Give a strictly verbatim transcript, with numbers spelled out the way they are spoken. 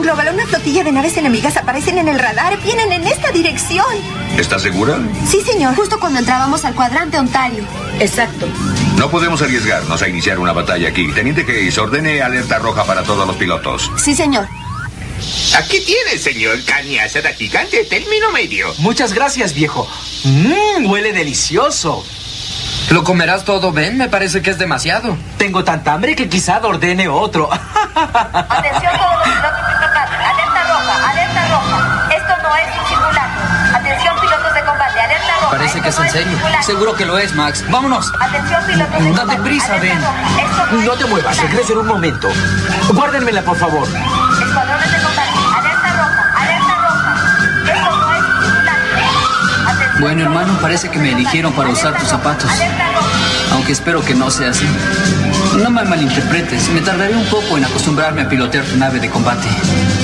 Global, una flotilla de naves enemigas aparecen en el radar. Vienen en esta dirección. ¿Estás segura? Sí, señor. Justo cuando entrábamos al cuadrante Ontario. Exacto. No podemos arriesgarnos a iniciar una batalla aquí. Teniente Hayes, ordene alerta roja para todos los pilotos. Sí, señor. Aquí tiene, señor. Carne asada gigante, término medio. Muchas gracias, viejo. Mmm, huele delicioso. ¿Lo comerás todo, Ben? Me parece que es demasiado. Tengo tanta hambre que quizá ordene otro. Atención todos los pilotos de combate. Alerta roja, alerta roja. Esto no es un simulacro. Atención pilotos de combate, alerta roja. Parece que es Esto en no serio. simulacro. Seguro que lo es, Max. ¡Vámonos! Atención pilotos de combate. Date prisa, alerta Ben. roja. Esto no, No es te muevas, simulacro. regreso en un momento. Guárdenmela, por favor. Escuadrones de combate, alerta roja, alerta roja. Esto no es un simulacro. Atención, Bueno, hermano, pilotos parece que de me combate, eligieron para usar alerta tus roja, zapatos. alerta roja. Aunque espero que no sea así. No me malinterpretes. Me tardaré un poco en acostumbrarme a pilotear tu nave de combate.